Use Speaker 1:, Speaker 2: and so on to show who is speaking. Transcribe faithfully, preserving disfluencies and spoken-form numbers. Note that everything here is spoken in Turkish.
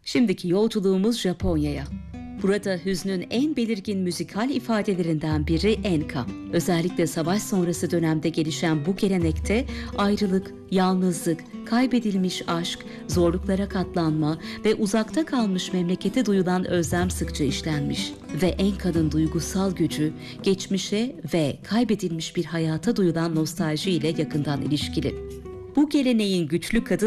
Speaker 1: Şimdiki yolculuğumuz Japonya'ya. Burada hüznün en belirgin müzikal ifadelerinden biri enka. Özellikle savaş sonrası dönemde gelişen bu gelenekte ayrılık, yalnızlık, kaybedilmiş aşk, zorluklara katlanma ve uzakta kalmış memlekete duyulan özlem sıkça işlenmiş. Ve enka'nın duygusal gücü, geçmişe ve kaybedilmiş bir hayata duyulan nostalji ile yakından ilişkili. Bu geleneğin güçlü kadın